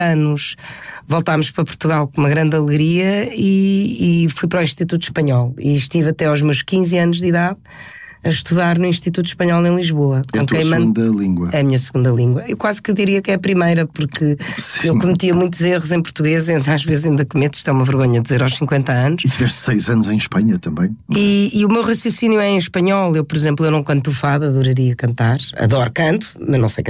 anos, voltámos para Portugal com uma grande alegria e fui para o Instituto Espanhol. E estive até aos meus 15 anos de idade a estudar no Instituto Espanhol em Lisboa. É a tua segunda língua? É a minha segunda língua. Eu quase que diria que é a primeira, porque eu cometia muitos erros em português, às vezes ainda cometo, isto é uma vergonha dizer, aos 50 anos. E tiveste 6 anos em Espanha também? E o meu raciocínio é em espanhol. Eu, por exemplo, eu não canto fado, adoraria cantar. Adoro canto, mas não sei